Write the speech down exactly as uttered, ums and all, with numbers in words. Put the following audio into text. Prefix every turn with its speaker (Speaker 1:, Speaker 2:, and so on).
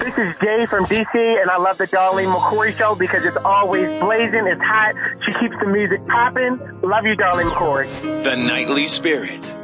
Speaker 1: This is Jay from D C, and I love the Darlene McCoy show because it's always blazing, it's hot, she keeps the music popping. Love you, Darlene McCoy.
Speaker 2: The Nightly Spirit.